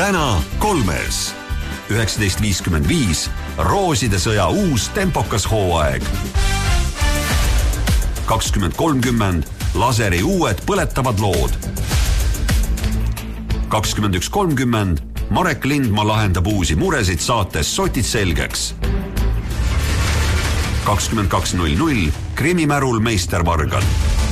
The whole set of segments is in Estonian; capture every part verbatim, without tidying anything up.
Täna kolmes. üheksateist viiskümmend viis Rooside sõja uus tempokas hooaeg. kakskümmend kolmkümmend Laseri uued põletavad lood. kakskümmend üks kolmkümmend Marek Lindma lahendab uusi muresid saates Sotid selgeks. kakskümmend kaks null null Krimimärul meistervargal.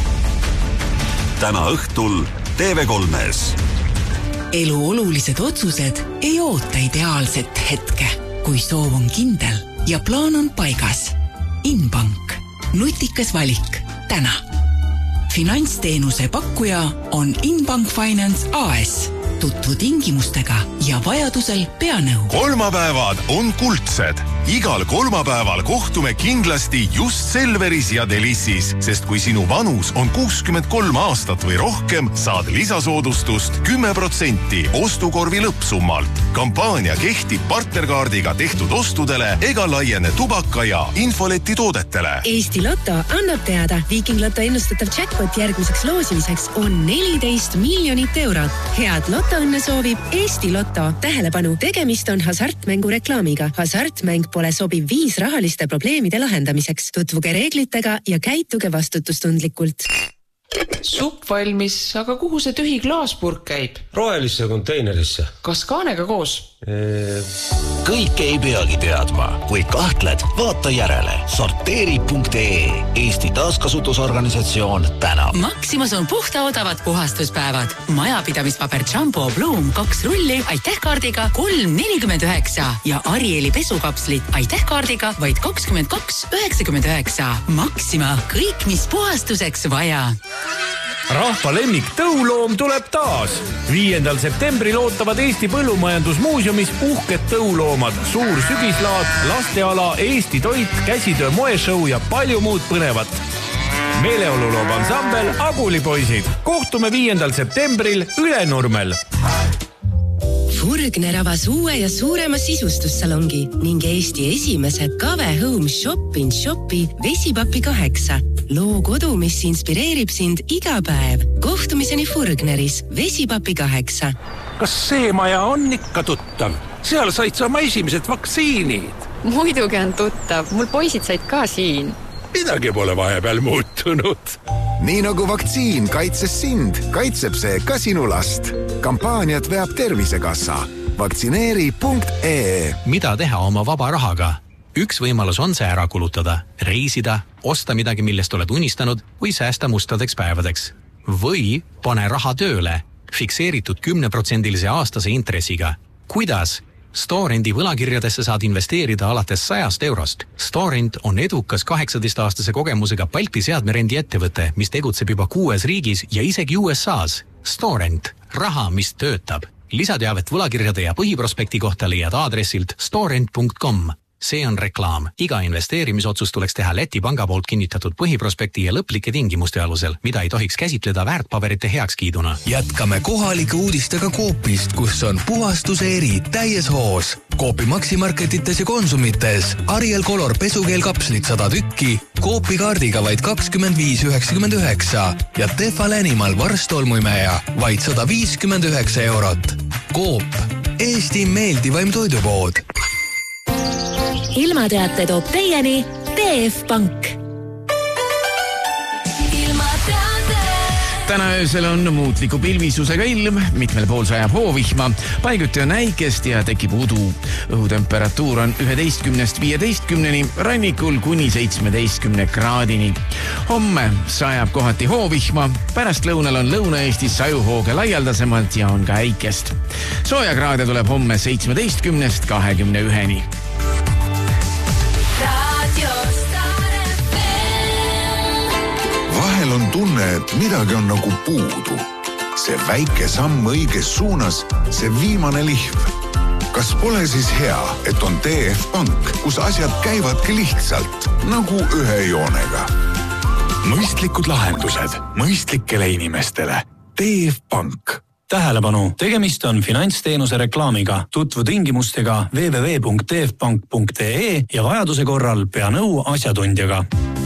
Täna õhtul T V kolmes. Elu olulised otsused ei oota ideaalset hetke, kui soov on kindel ja plaan on paigas. Inbank. Nutikas valik. Täna. Finantsteenuse pakkuja on Inbank Finance A S. Tutvu tingimustega ja vajadusel pea nõu. Kolmapäevad on kuldsed. Igal kolmapäeval kohtume kindlasti just Selveris ja Delissis, sest kui sinu vanus on kuuskümmend kolm aastat või rohkem, saad lisasoodustust kümme protsenti ostukorvi lõppsummalt. Kampaania kehtib partnerkaardiga tehtud ostudele ega laiene tubaka ja infoleti toodetele. Eesti Lotto annab teada, Viking Lotto ennustatav jackpot järgmiseks loosimiseks on neliteist miljonit eurot. Head Lotto õnne soovib Eesti Lotto. Tähelepanu, tegemist on hasartmängu reklaamiga. Hasartmäng pole sobiv viis rahaliste probleemide lahendamiseks. Tutvuge reeglitega ja käituge vastutustundlikult. Supp valmis, aga kuhu see tühi klaaspurk käib? Rohelisse konteinerisse. Kas kaanega koos? Eee... Kõike ei peagi teadma. Kui kahtled, vaata järele. Sorteeri punkt ee. Eesti taaskasutusorganisatsioon tänab. Maximas on puhta odavad puhastuspäevad. Majapidamispaber Jumbo Bloom kaks rulli aitähkaardiga kolm nelikümmend üheksa ja Arieli pesukapslit aitähkaardiga vaid kakskümmend kaks üheksakümmend üheksa. Maxima, kõik mis puhastuseks vaja. Rahva lemmik tõuloom tuleb taas. viiendal septembril ootavad Eesti Põllumajandusmuuseumis uhked tõuloomad, suur sügislaad, lasteala, Eesti toit, käsitöö moeshow ja palju muud põnevat. Meeleoluloob ansambel Agulipoisid. Kohtume viiendal septembril Ülenurmel. Furgner avas uue ja suurema sisustussalongi ning Eesti esimese Kave Home Shop in Shopi Vesipapi kaheksa. Loo kodu, mis inspireerib sind iga päev. Kohtumiseni Furgneris Vesipapi kaheksa. Kas see maja on ikka tuttav? Seal said sa oma esimesed vaktsiinid. Muidugi on tuttav. Mul poisid said ka siin. Midagi pole vahepeal muutunud. Nii nagu vaktsiin kaitses sind, kaitseb see ka sinu last. Kampaaniat veab Tervisekassa. Vaktsineeri punkt ee. Mida teha oma vaba rahaga? Üks võimalus on see ära kulutada, reisida, osta midagi, millest oled unistanud või säästa mustadeks päevadeks. Või pane raha tööle, fikseeritud kümneprotsendilise aastase intressiga. Kuidas? Storendi võlakirjadesse saad investeerida alates sajast eurost. Storend on edukas kaheksateist-aastase kogemusega Balti seadmerendi ettevõte, mis tegutseb juba kuues riigis ja isegi U S A's. Storend. Raha, mis töötab. Lisateavet võlakirjade ja põhiprospekti kohta leiad aadressilt storend punkt com. See on reklaam. Iga investeerimisotsus tuleks teha Läti panga poolt kinnitatud põhiprospekti ja lõplike tingimuste alusel, mida ei tohiks käsitleda väärtpaberite heakskiiduna. Jätkame kohalike uudistega Coopist, kus on puhastuse eri täies hoos. Coopi maksimarketites ja konsumites. Ariel Color pesukeel kapslit sada tükki, Coopi kaardiga vaid kakskümmend viis üheksakümmend üheksa ja Tefal Animal varstolmuimeja vaid sada viiskümmend üheksa eurot. Coop. Eesti meeldivaim toidupood. Ilmateate toob teieni T F Pank. Täna öösel on muutliku pilvisusega ilm, mitmel pool sajab hoovihma, paiguti on äikest ja tekib udu. Õhutemperatuur on üheteistkümnest viieteistkümneni, rannikul kuni seitsmeteistkümne kraadini. Homme sajab kohati hoovihma, pärast lõunal on Lõuna-Eestis sajuhooge laialdasemalt ja on ka äikest. Sooja kraade tuleb homme seitsmeteistkümnest kahekümne üheni. Vahel on tunne, et midagi on nagu puudu. See väike samm õiges suunas, see viimane lihv. Kas pole siis hea, et on T F Pank, kus asjad käivadki lihtsalt, nagu ühe joonega? Mõistlikud lahendused mõistlikele inimestele. T F Pank. Tähelepanu, tegemist on finantsteenuse reklaamiga. Tutvu tingimustega w w w punkt t f pank punkt e e ja vajaduse korral pea nõu asjatundjaga.